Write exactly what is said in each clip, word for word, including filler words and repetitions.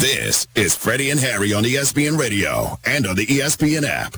This is Freddie and Harry on E S P N Radio and on the E S P N app.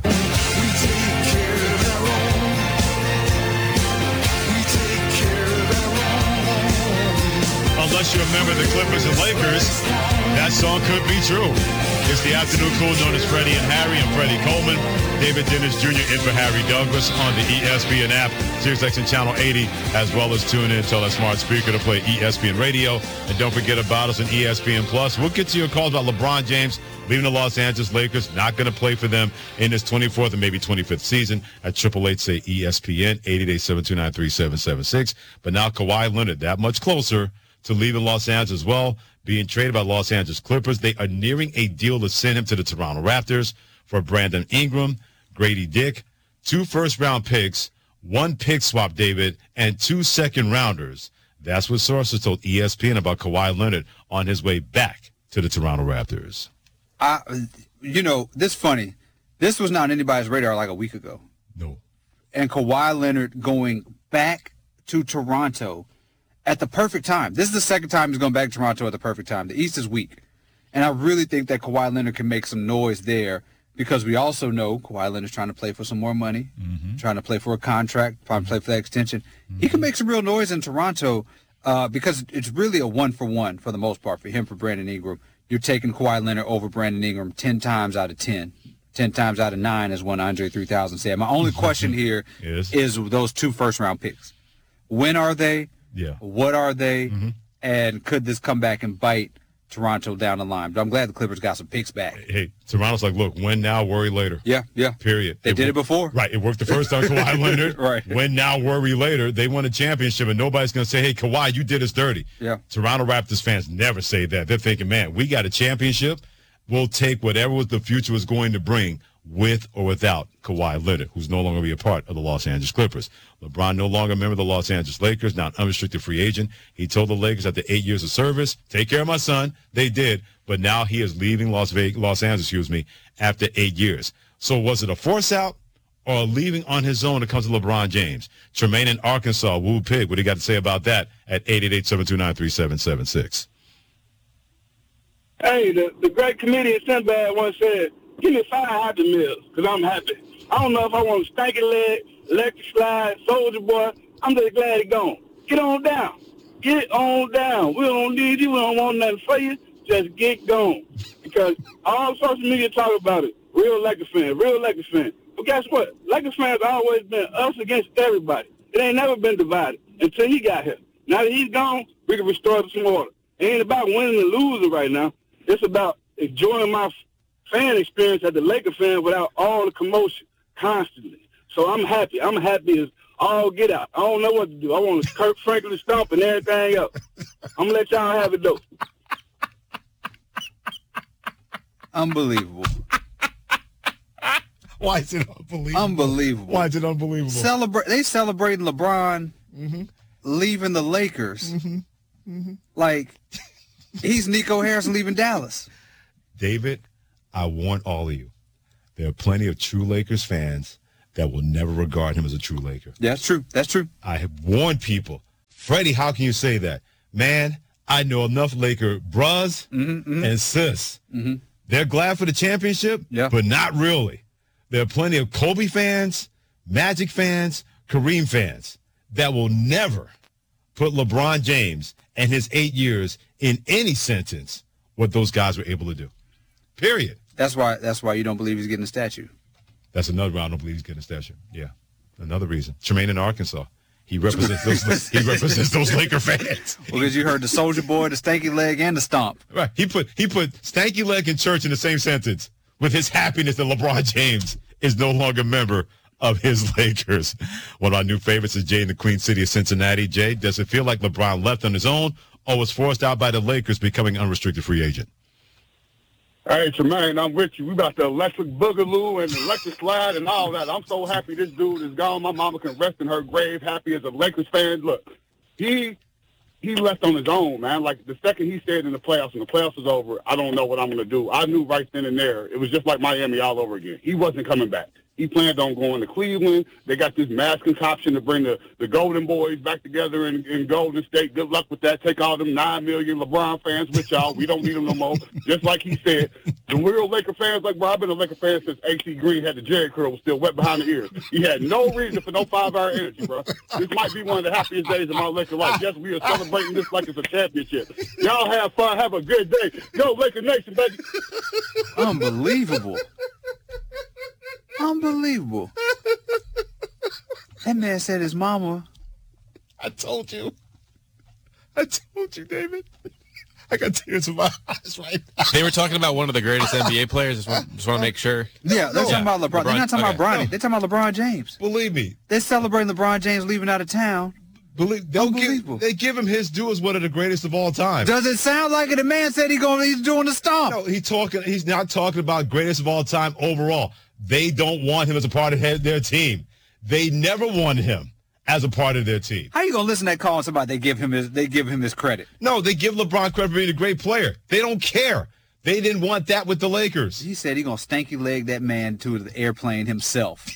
Unless you remember the Clippers and Lakers, that song could be true. It's the afternoon crew known as Freddie and Harry. I'm Freddie Coleman. David Dennis Junior in for Harry Douglas on the E S P N app, SiriusXM Channel eighty, as well as tune in, tell that smart speaker to play E S P N Radio. And don't forget about us on E S P N Plus. We'll get to your calls about LeBron James leaving the Los Angeles Lakers, not going to play for them in his twenty-fourth and maybe twenty-fifth season at triple eight say E S P N, eight eight eight, seven two nine, three seven seven six. But now Kawhi Leonard, that much closer to leaving Los Angeles as well, being traded by Los Angeles Clippers. They are nearing a deal to send him to the Toronto Raptors for Brandon Ingram, Grady Dick, two first-round picks, one pick swap, David, and two second-rounders. That's what sources told E S P N about Kawhi Leonard on his way back to the Toronto Raptors. I, you know, this funny. This was not on anybody's radar like a week ago. No. And Kawhi Leonard going back to Toronto at the perfect time. This is the second time he's going back to Toronto at the perfect time. The East is weak. And I really think that Kawhi Leonard can make some noise there because we also know Kawhi Leonard's trying to play for some more money, mm-hmm. trying to play for a contract, trying to play for that extension. Mm-hmm. He can make some real noise in Toronto uh, because it's really a one-for-one for the most part for him, for Brandon Ingram. You're taking Kawhi Leonard over Brandon Ingram ten times out of ten. ten times out of nine, as one Andre three thousand said. My only question here yes. is those two first-round picks. When are they? Yeah. What are they? Mm-hmm. And could this come back and bite Toronto down the line? But I'm glad the Clippers got some picks back. Hey, Toronto's like, look, win now, worry later. Yeah, yeah. Period. They it did worked, it before. Right. It worked the first time, Kawhi Leonard. Right. Win now, worry later. They won a championship, and nobody's going to say, hey, Kawhi, you did us dirty. Yeah. Toronto Raptors fans never say that. They're thinking, man, we got a championship. We'll take whatever the future was going to bring with or without Kawhi Leonard, who's no longer be a part of the Los Angeles Clippers. LeBron no longer a member of the Los Angeles Lakers, now an unrestricted free agent. He told the Lakers after eight years of service, take care of my son. They did, but now he is leaving Las Vegas, Los Angeles, excuse me, after eight years. So was it a force out or leaving on his own when it comes to LeBron James? Tremaine in Arkansas, Woo Pig, what do you got to say about that at eight eight eight, seven two nine, three seven seven six? Hey, the, the great comedian Sinbad once said, give me five Happy Meals, because I'm happy. I don't know if I want stanky leg, electric slide, soldier boy. I'm just glad he gone. Get on down. Get on down. We don't need you. We don't want nothing for you. Just get gone. Because all social media talk about it. Real Lakers fan, real Lakers fan. But guess what? Lakers fans always been us against everybody. It ain't never been divided until he got here. Now that he's gone, we can restore some order. It ain't about winning and losing right now. It's about enjoying my fan experience as a Laker fan without all the commotion constantly. So I'm happy. I'm happy as all get out. I don't know what to do. I want to Kirk Franklin stomp and everything else. I'm going to let y'all have it, though. Unbelievable. Why is it unbelievable? Unbelievable. Why is it unbelievable? Celebrate. They celebrating LeBron mm-hmm. leaving the Lakers. Mm-hmm. Mm-hmm. Like he's Nico Harrison leaving Dallas. David, I warn all of you. There are plenty of true Lakers fans that will never regard him as a true Laker. Yeah, that's true. That's true. I have warned people. Freddie, how can you say that? Man, I know enough Laker bros mm-hmm, mm-hmm. and sis. Mm-hmm. They're glad for the championship, yeah. but not really. There are plenty of Kobe fans, Magic fans, Kareem fans that will never put LeBron James and his eight years in any sentence what those guys were able to do. Period. That's why That's why you don't believe he's getting a statue. That's another reason I don't believe he's getting a statue. Yeah, another reason. Tremaine in Arkansas. He represents those. He represents those Laker fans. Well, because you heard the soldier boy, the stanky leg, and the stomp. Right. He put he put stanky leg and church in the same sentence with his happiness that LeBron James is no longer a member of his Lakers. One of our new favorites is Jay in the Queen City of Cincinnati. Jay, does it feel like LeBron left on his own or was forced out by the Lakers becoming unrestricted free agent? Hey, Tremaine, I'm with you. We about the electric boogaloo and the electric slide and all that. I'm so happy this dude is gone. My mama can rest in her grave, happy as a Lakers fan. Look, he he left on his own, man. Like, the second he said in the playoffs, and the playoffs was over, I don't know what I'm going to do. I knew right then and there. It was just like Miami all over again. He wasn't coming back. He planned on going to Cleveland. They got this mass concoction to bring the, the Golden Boys back together in, in Golden State. Good luck with that. Take all them nine million LeBron fans with y'all. We don't need them no more. Just like he said, the real Laker fans, like, bro, I've been a Laker fan since A C Green had the Jerry curl, was still wet behind the ears. He had no reason for no five-hour energy, bro. This might be one of the happiest days of my Laker life. Yes, we are celebrating this like it's a championship. Y'all have fun. Have a good day. Go Laker Nation, baby. Unbelievable. Unbelievable. That man said his mama. I told you. I told you, David. I got tears in my eyes right now. They were talking about one of the greatest N B A players. Just want, just want to make sure. Yeah, they're No. talking about LeBron. LeBron- They're not talking okay. about Bronny. No. They're talking about LeBron James. Believe me. They're celebrating LeBron James leaving out of town. Believe, they'll Unbelievable. give, they give him his due as one of the greatest of all time. Does it sound like it? The man said he going, he's doing the stomp. No, he talking. He's not talking about greatest of all time overall. They don't want him as a part of their- their team. They never wanted him as a part of their team. How you gonna listen to that call and somebody they give him his they give him his credit? No, they give LeBron credit for being a great player. They don't care. They didn't want that with the Lakers. He said he gonna stanky leg that man to the airplane himself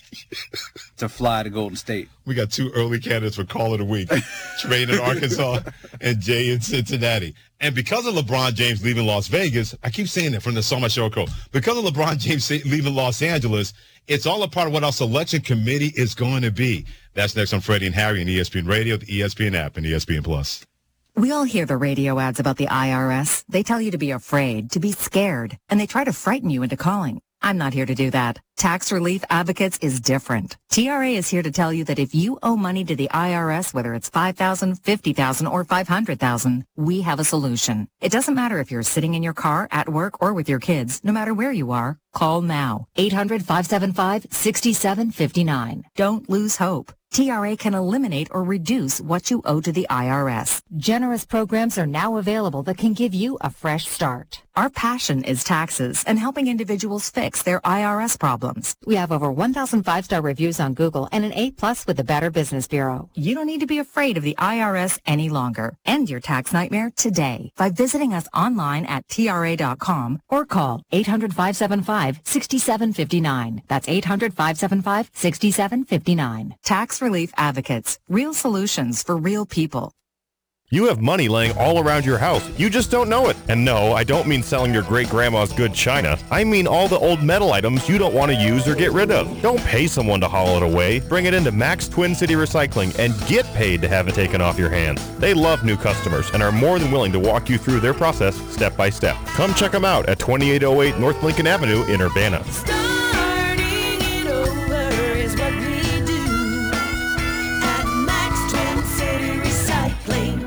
to fly to Golden State. We got two early candidates for Call of the Week, Trey in Arkansas and Jay in Cincinnati. And because of LeBron James leaving Las Vegas, I keep saying that from the Summer Show code, because of LeBron James leaving Los Angeles, it's all a part of what our selection committee is going to be. That's next on Freddie and Harry on E S P N Radio, the E S P N app, and E S P N Plus. We all hear the radio ads about the I R S. They tell you to be afraid, to be scared, and they try to frighten you into calling. I'm not here to do that. Tax Relief Advocates is different. T R A is here to tell you that if you owe money to the I R S, whether it's five thousand dollars, fifty thousand dollars, or five hundred thousand dollars, we have a solution. It doesn't matter if you're sitting in your car, at work, or with your kids. No matter where you are, call now. eight hundred, five seven five, six seven five nine. Don't lose hope. T R A can eliminate or reduce what you owe to the I R S. Generous programs are now available that can give you a fresh start. Our passion is taxes and helping individuals fix their I R S problems. We have over one thousand five-star reviews on Google and an A plus with the Better Business Bureau. You don't need to be afraid of the I R S any longer. End your tax nightmare today by visiting us online at T R A dot com or call eight hundred, five seven five, six seven five nine. That's eight hundred, five seven five, six seven five nine. Tax Relief Advocates. Real solutions for real people. You have money laying all around your house. You just don't know it. And no, I don't mean selling your great-grandma's good china. I mean all the old metal items you don't want to use or get rid of. Don't pay someone to haul it away. Bring it into Max Twin City Recycling and get paid to have it taken off your hands. They love new customers and are more than willing to walk you through their process step by step. Come check them out at twenty-eight oh eight North Lincoln Avenue in Urbana. Starting it over is what we do at Max Twin City Recycling.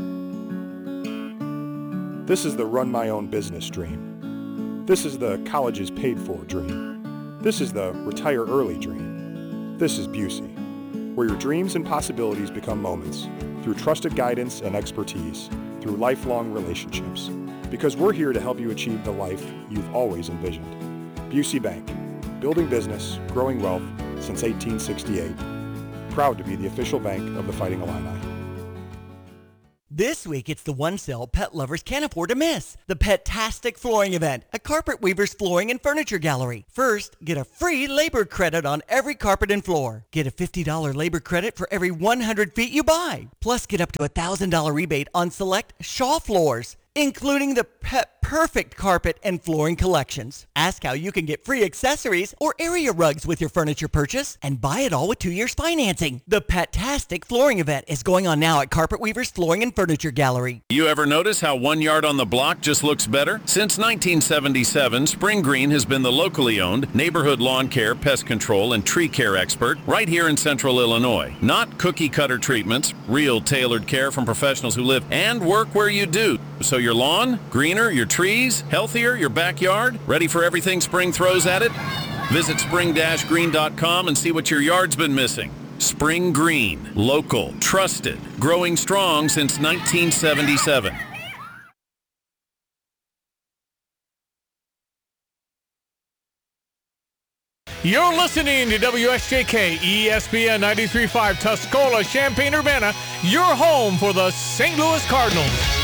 This is the run my own business dream. This is the college is paid for dream. This is the retire early dream. This is Busey, where your dreams and possibilities become moments through trusted guidance and expertise, through lifelong relationships. Because we're here to help you achieve the life you've always envisioned. Busey Bank, building business, growing wealth since eighteen sixty-eight. Proud to be the official bank of the Fighting Illini. This week, it's the one sale pet lovers can't afford to miss. The Pet-tastic Flooring Event at Carpet Weaver's Flooring and Furniture Gallery. First, get a free labor credit on every carpet and floor. Get a fifty dollars labor credit for every one hundred feet you buy. Plus, get up to a one thousand dollars rebate on select Shaw floors, including the Pet Perfect carpet and flooring collections. Ask how you can get free accessories or area rugs with your furniture purchase and buy it all with two years financing. The Pet-tastic Flooring Event is going on now at Carpet Weaver's Flooring and Furniture Gallery. You ever notice how one yard on the block just looks better? Since nineteen seventy-seven, Spring Green has been the locally owned neighborhood lawn care, pest control, and tree care expert right here in central Illinois. Not cookie cutter treatments, real tailored care from professionals who live and work where you do. So your lawn, greener, your trees, healthier, your backyard, ready for everything spring throws at it? Visit spring dash green dot com and see what your yard's been missing. Spring Green, local, trusted, growing strong since nineteen seventy-seven. You're listening to W S J K E S P N ninety-three point five Tuscola, Champaign-Urbana, your home for the Saint Louis Cardinals.